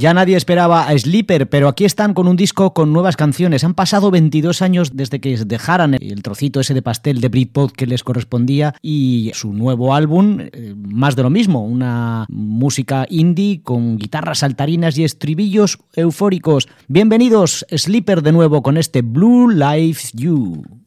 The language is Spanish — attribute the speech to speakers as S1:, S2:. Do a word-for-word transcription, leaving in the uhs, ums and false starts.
S1: Ya nadie esperaba a Sleeper, pero aquí están con un disco con nuevas canciones. Han pasado veintidós años desde que dejaran el trocito ese de pastel de Britpop que les correspondía y su nuevo álbum, eh, más de lo mismo, una música indie con guitarras saltarinas y estribillos eufóricos. Bienvenidos, Sleeper, de nuevo con este Blue Lives You.